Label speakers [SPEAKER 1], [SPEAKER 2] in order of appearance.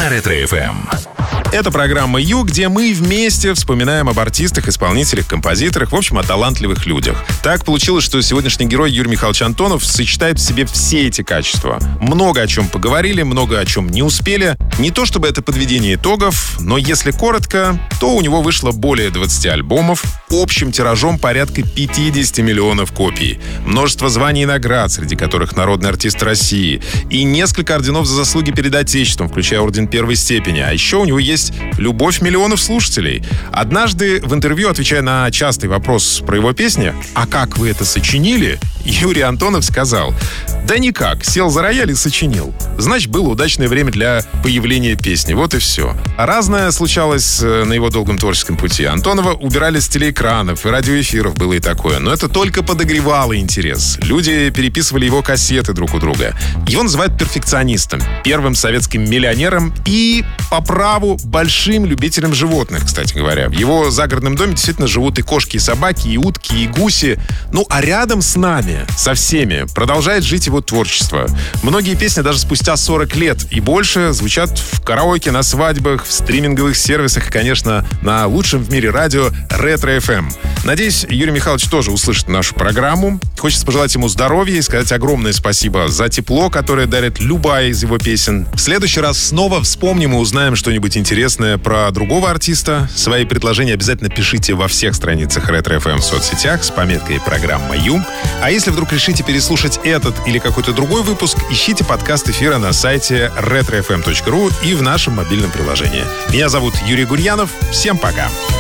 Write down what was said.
[SPEAKER 1] на Ретро-ФМ.
[SPEAKER 2] Это программа «Ю», где мы вместе вспоминаем об артистах, исполнителях, композиторах, в общем, о талантливых людях. Так получилось, что сегодняшний герой Юрий Михайлович Антонов сочетает в себе все эти качества. Много о чем поговорили, много о чем не успели. Не то чтобы это подведение итогов, но если коротко, то у него вышло более 20 альбомов, общим тиражом порядка 50 миллионов копий. Множество званий и наград, среди которых народный артист России. И несколько орденов за заслуги перед Отечеством, включая орден первой степени. А еще у него есть любовь миллионов слушателей. Однажды в интервью, отвечая на частый вопрос про его песни «А как вы это сочинили?», Юрий Антонов сказал: «Да никак, сел за рояль и сочинил. Значит, было удачное время для появления песни. Вот и все». Разное случалось на его долгом творческом пути. Антонова убирали с телеэкранов и радиоэфиров, было и такое. Но это только подогревало интерес. Люди переписывали его кассеты друг у друга. Его называют перфекционистом, первым советским миллионером и, по праву, большим любителем животных, кстати говоря. В его загородном доме действительно живут и кошки, и собаки, и утки, и гуси. Ну, а рядом с нами, со всеми, продолжает жить его творчество. Многие песни даже спустя 40 лет и больше звучат в караоке, на свадьбах, в стриминговых сервисах и, конечно, на лучшем в мире радио Ретро-ФМ. Надеюсь, Юрий Михайлович тоже услышит нашу программу. Хочется пожелать ему здоровья и сказать огромное спасибо за тепло, которое дарит любая из его песен. В следующий раз снова вспомним и узнаем что-нибудь интересное про другого артиста. Свои предложения обязательно пишите во всех страницах Ретро-ФМ в соцсетях с пометкой «Программа Ю». А если вдруг решите переслушать этот или какой-то другой выпуск, ищите подкаст эфира на сайте retrofm.ru и в нашем мобильном приложении. Меня зовут Юрий Гурьянов. Всем пока.